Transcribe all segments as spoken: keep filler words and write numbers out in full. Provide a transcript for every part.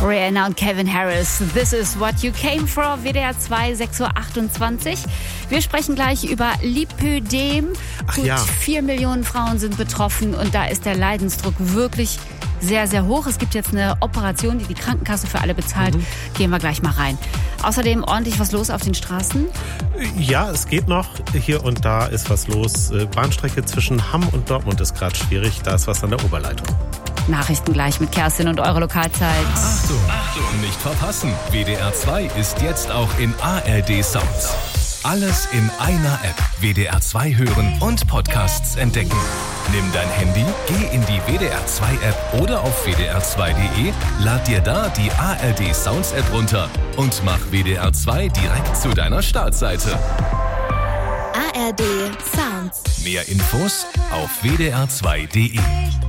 Rihanna und Calvin Harris. This is what you came for. W D R zwei, sechs Uhr achtundzwanzig. Wir sprechen gleich über Lipödem. Ach Gut, ja. vier Millionen Frauen sind betroffen und da ist der Leidensdruck wirklich sehr, sehr hoch. Es gibt jetzt eine Operation, die die Krankenkasse für alle bezahlt. Mhm. Gehen wir gleich mal rein. Außerdem ordentlich was los auf den Straßen. Ja, es geht noch. Hier und da ist was los. Bahnstrecke zwischen Hamm und Dortmund ist gerade schwierig. Da ist was an der Oberleitung. Nachrichten gleich mit Kerstin und eure Lokalzeit. Achtung, Achtung, nicht verpassen. W D R zwei ist jetzt auch in A R D Sounds. Alles in einer App. W D R zwei hören und Podcasts entdecken. Nimm dein Handy, geh in die W D R zwei App oder auf w d r zwei punkt d e, lad dir da die A R D Sounds App runter und mach W D R zwei direkt zu deiner Startseite. A R D Sounds. Mehr Infos auf w d r zwei punkt d e.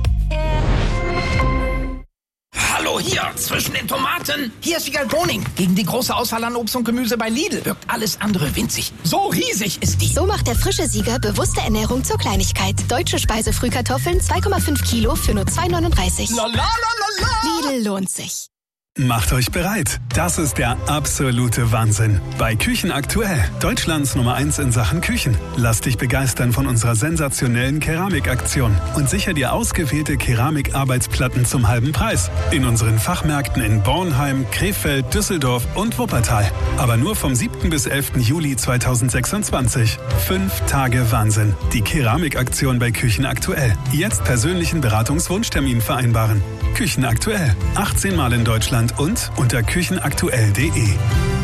Hallo hier, zwischen den Tomaten. Hier ist Wiegald Boning. Gegen die große Auswahl an Obst und Gemüse bei Lidl wirkt alles andere winzig. So riesig ist die. So macht der frische Sieger bewusste Ernährung zur Kleinigkeit. Deutsche Speisefrühkartoffeln zwei Komma fünf Kilo für nur zwei neununddreißig. La la la la la. Lidl lohnt sich. Macht euch bereit. Das ist der absolute Wahnsinn. Bei Küchen aktuell. Deutschlands Nummer eins in Sachen Küchen. Lass dich begeistern von unserer sensationellen Keramikaktion und sicher dir ausgewählte Keramikarbeitsplatten zum halben Preis. In unseren Fachmärkten in Bornheim, Krefeld, Düsseldorf und Wuppertal. Aber nur vom siebten bis elften Juli zweitausendsechsundzwanzig. Fünf Tage Wahnsinn. Die Keramikaktion bei Küchen aktuell. Jetzt persönlichen Beratungswunschtermin vereinbaren. Küchen aktuell. achtzehn Mal in Deutschland und unter küchenaktuell punkt d e.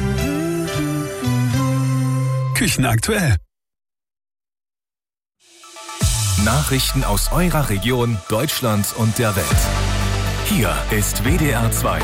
Küchen aktuell. Nachrichten aus eurer Region, Deutschland und der Welt. Hier ist W D R zwei.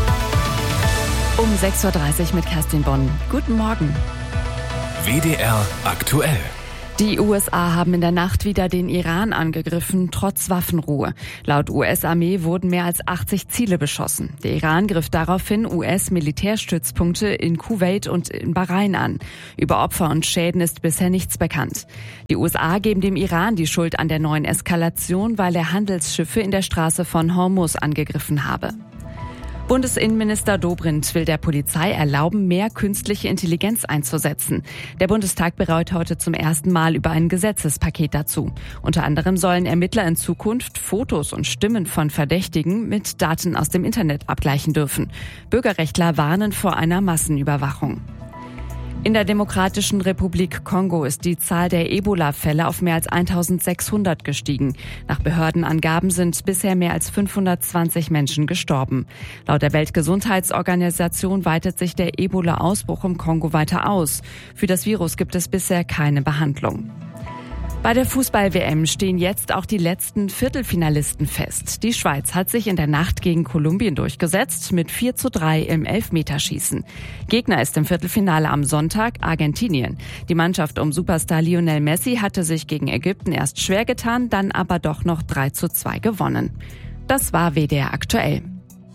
Um sechs Uhr dreißig mit Kerstin Bonn. Guten Morgen. W D R aktuell. Die U S A haben in der Nacht wieder den Iran angegriffen, trotz Waffenruhe. Laut U S-Armee wurden mehr als achtzig Ziele beschossen. Der Iran griff daraufhin U S-Militärstützpunkte in Kuwait und in Bahrain an. Über Opfer und Schäden ist bisher nichts bekannt. Die U S A geben dem Iran die Schuld an der neuen Eskalation, weil er Handelsschiffe in der Straße von Hormuz angegriffen habe. Bundesinnenminister Dobrindt will der Polizei erlauben, mehr künstliche Intelligenz einzusetzen. Der Bundestag beraut heute zum ersten Mal über ein Gesetzespaket dazu. Unter anderem sollen Ermittler in Zukunft Fotos und Stimmen von Verdächtigen mit Daten aus dem Internet abgleichen dürfen. Bürgerrechtler warnen vor einer Massenüberwachung. In der Demokratischen Republik Kongo ist die Zahl der Ebola-Fälle auf mehr als eintausendsechshundert gestiegen. Nach Behördenangaben sind bisher mehr als fünfhundertzwanzig Menschen gestorben. Laut der Weltgesundheitsorganisation weitet sich der Ebola-Ausbruch im Kongo weiter aus. Für das Virus gibt es bisher keine Behandlung. Bei der Fußball-W M stehen jetzt auch die letzten Viertelfinalisten fest. Die Schweiz hat sich in der Nacht gegen Kolumbien durchgesetzt mit vier zu drei im Elfmeterschießen. Gegner ist im Viertelfinale am Sonntag Argentinien. Die Mannschaft um Superstar Lionel Messi hatte sich gegen Ägypten erst schwer getan, dann aber doch noch drei zu zwei gewonnen. Das war W D R aktuell.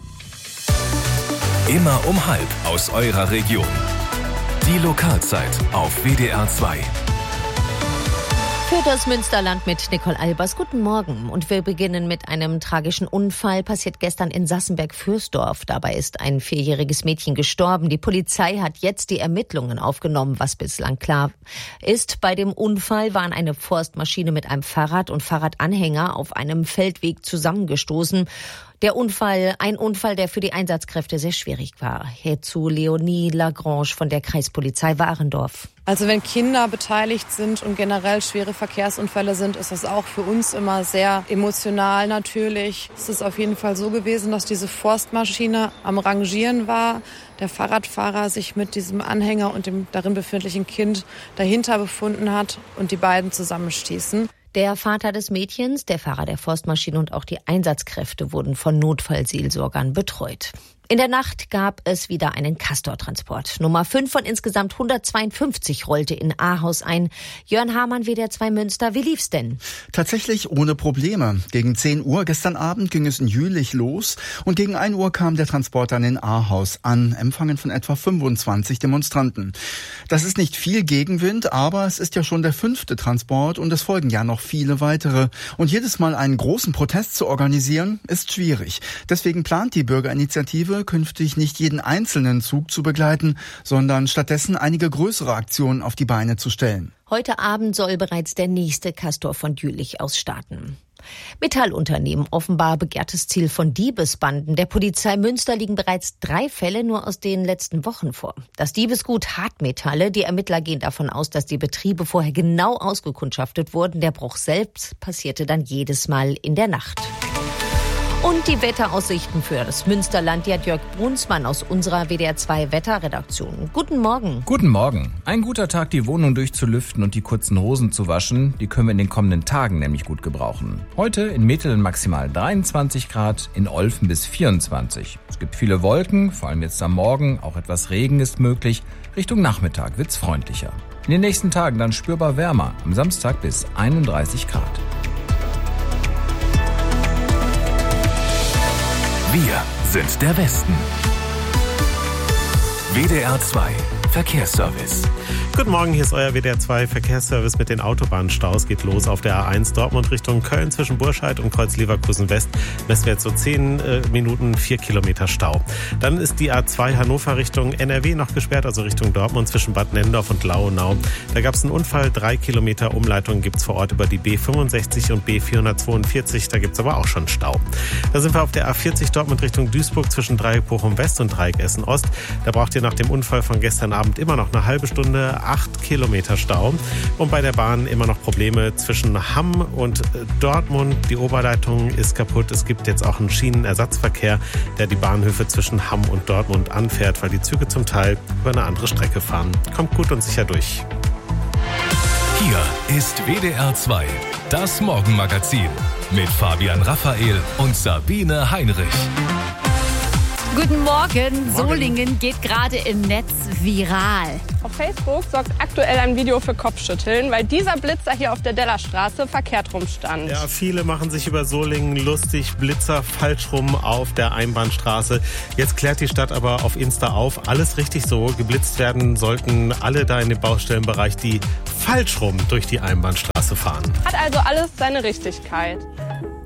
Immer um halb aus eurer Region. Die Lokalzeit auf W D R zwei. Für das Münsterland mit Nicole Albers. Guten Morgen. Und wir beginnen mit einem tragischen Unfall. Passiert gestern in Sassenberg-Fürsdorf. Dabei ist ein vierjähriges Mädchen gestorben. Die Polizei hat jetzt die Ermittlungen aufgenommen, was bislang klar ist. Bei dem Unfall waren eine Forstmaschine mit einem Fahrrad und Fahrradanhänger auf einem Feldweg zusammengestoßen. Der Unfall, ein Unfall, der für die Einsatzkräfte sehr schwierig war. Hierzu Leonie Lagrange von der Kreispolizei Warendorf. Also wenn Kinder beteiligt sind und generell schwere Verkehrsunfälle sind, ist das auch für uns immer sehr emotional natürlich. Es ist auf jeden Fall so gewesen, dass diese Forstmaschine am Rangieren war. Der Fahrradfahrer sich mit diesem Anhänger und dem darin befindlichen Kind dahinter befunden hat und die beiden zusammenstießen. Der Vater des Mädchens, der Fahrer der Forstmaschine und auch die Einsatzkräfte wurden von Notfallseelsorgern betreut. In der Nacht gab es wieder einen Castor-Transport. Nummer fünf von insgesamt hundertzweiundfünfzig rollte in Ahaus ein. Jörn Hamann, W D R zwei Münster, wie lief's denn? Tatsächlich ohne Probleme. Gegen zehn Uhr gestern Abend ging es in Jülich los und gegen ein Uhr kam der Transport dann in Ahaus an, empfangen von etwa fünfundzwanzig Demonstranten. Das ist nicht viel Gegenwind, aber es ist ja schon der fünfte Transport und es folgen ja noch viele weitere. Und jedes Mal einen großen Protest zu organisieren, ist schwierig. Deswegen plant die Bürgerinitiative versuche, künftig nicht jeden einzelnen Zug zu begleiten, sondern stattdessen einige größere Aktionen auf die Beine zu stellen. Heute Abend soll bereits der nächste Castor von Jülich aus starten. Metallunternehmen, offenbar begehrtes Ziel von Diebesbanden. Der Polizei Münster liegen bereits drei Fälle nur aus den letzten Wochen vor. Das Diebesgut Hartmetalle, die Ermittler gehen davon aus, dass die Betriebe vorher genau ausgekundschaftet wurden. Der Bruch selbst passierte dann jedes Mal in der Nacht. Und die Wetteraussichten für das Münsterland, die hat Jörg Brunsmann aus unserer W D R zwei Wetterredaktion. Guten Morgen. Guten Morgen. Ein guter Tag, die Wohnung durchzulüften und die kurzen Hosen zu waschen. Die können wir in den kommenden Tagen nämlich gut gebrauchen. Heute in Metteln maximal dreiundzwanzig Grad, in Olfen bis vierundzwanzig. Es gibt viele Wolken, vor allem jetzt am Morgen. Auch etwas Regen ist möglich. Richtung Nachmittag wird's freundlicher. In den nächsten Tagen dann spürbar wärmer. Am Samstag bis einunddreißig Grad. Wir sind der Westen. W D R zwei Verkehrsservice. Guten Morgen, hier ist euer W D R zwei Verkehrsservice mit den Autobahnstaus. Geht los auf der A eins Dortmund Richtung Köln zwischen Burscheid und Kreuz Leverkusen West. Messen wir jetzt so zehn äh, Minuten, vier Kilometer Stau. Dann ist die A zwei Hannover Richtung N R W noch gesperrt, also Richtung Dortmund zwischen Bad Nendorf und Lauenau. Da gab es einen Unfall, drei Kilometer Umleitung gibt es vor Ort über die B fünfundsechzig und B vierhundertzweiundvierzig. Da gibt es aber auch schon Stau. Da sind wir auf der A vierzig Dortmund Richtung Duisburg zwischen Dreieck Bochum West und Dreieck Essen Ost. Da braucht ihr nach dem Unfall von gestern Abend immer noch eine halbe Stunde, acht Kilometer Stau. Und bei der Bahn immer noch Probleme zwischen Hamm und Dortmund. Die Oberleitung ist kaputt. Es gibt jetzt auch einen Schienenersatzverkehr, der die Bahnhöfe zwischen Hamm und Dortmund anfährt, weil die Züge zum Teil über eine andere Strecke fahren. Kommt gut und sicher durch. Hier ist W D R zwei, das Morgenmagazin mit Fabian Raphael und Sabine Heinrich. Guten Morgen. Solingen geht gerade im Netz viral. Auf Facebook sorgt aktuell ein Video für Kopfschütteln, weil dieser Blitzer hier auf der Dellerstraße verkehrt rumstand. Ja, viele machen sich über Solingen lustig. Blitzer falsch rum auf der Einbahnstraße. Jetzt klärt die Stadt aber auf Insta auf. Alles richtig so. Geblitzt werden sollten alle da in dem Baustellenbereich, die falsch rum durch die Einbahnstraße fahren. Hat also alles seine Richtigkeit.